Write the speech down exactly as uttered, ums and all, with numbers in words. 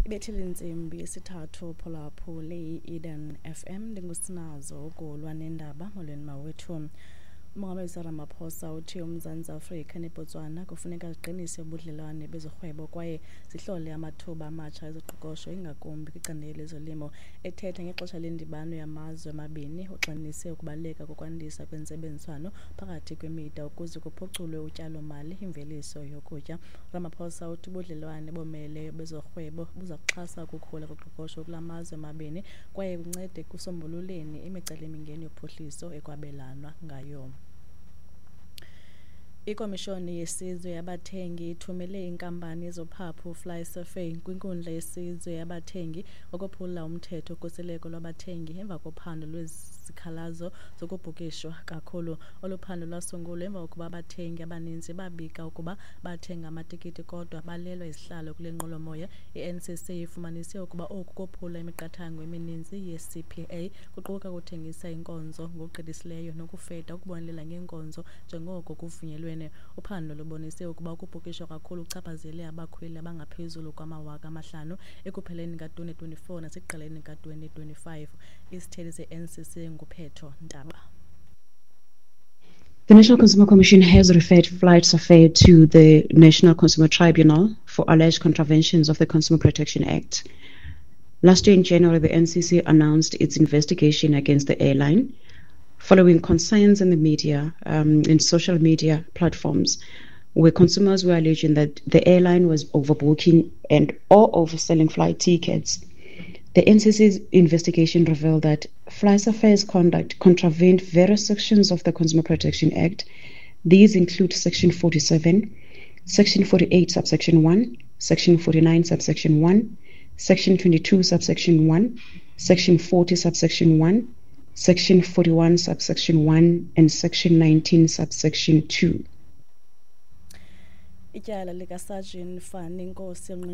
Ibethile insimbi yesithathu phulapho le-Eden F M ndingusinazo ukulwa nendaba molweni mawethu. uMongameli Cyril Ramaphosa uthi uMzantsi Afrika neBotswana kufuneka ziqinise ubudlelwane bezorhwebo kwaye zihlole amathuba amatsha ezoqoqosho ingakumbi kwicandelo lezolimo. Ethetha ngexesha lendibano yamazwe amabini uxinanise ukubaluleka kokwandisa kwentsebenziswano phakathi kwemida ukuze kuphuculwe utyalo-mali imveliso yokutya. Ramaphosa uthi ubudlelwane bomeleleyo bezorhwebo buza kuxhasa ukukhula koqoqosho kula mazwe amabini kwaye buncede kusombululeni imicelimingeni yophuhliso ekwabelanwa ngayo. Ikomishoni yesizwe yabathengi ithumele inkampani yezophaphu FlySafair kwinkundla yesizwe yabathengi ukuphula umthetho ukhuseleko lwabathengi emva kophando lwezikhalazo zokubhukishwa kakhulu. Olu phando lwasungulwa emva kokuba abathengi abaninzi babika ukuba bathenga amatikiti kodwa balelwa izihlalo kule nqwelomoya. I-N C C ifumanise ukuba oku kophula imiqathango emininzi ye-C P A kuquka ukuthengisa inkonzo ngokugqithisileyo nokufeta ukubonelela ngenkonzo njengoko kuvunyelwene. Uphando lubonise ukuba ukubhukishwa kakhulu kuchaphazele abakhweli abangaphezulu kwamawaka amahlanu ekupheleni ka-twenty twenty-four nasekugqaleni ka-twenty twenty-five. Isitheli se-N C C nguPhetho Ntaba. The National Consumer Commission has referred FlySafair to the National Consumer Tribunal for alleged contraventions of the Consumer Protection Act. Last year in January, the N C C announced its investigation against the airline following concerns in the media um, and social media platforms where consumers were alleging that the airline was overbooking and or overselling flight tickets. The N C C's investigation revealed that FlySafair's conduct contravened various sections of the Consumer Protection Act. These include Section forty-seven, Section forty-eight, subsection one, Section forty-nine, subsection one, Section twenty-two, subsection one, Section forty, subsection one, Section forty-one, subsection one, and Section nineteen, subsection two. Ityala lika Sergeant Fanny Nkosi